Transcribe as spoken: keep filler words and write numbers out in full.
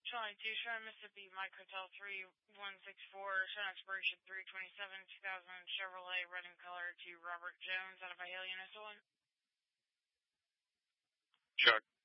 Charlie two, Sean, Mississippi, Mike Hotel three one six four, Sean Expiration three twenty-seven, two thousand Chevrolet, red in color to Robert Jones out of Hialeah, Minnesota. Chuck.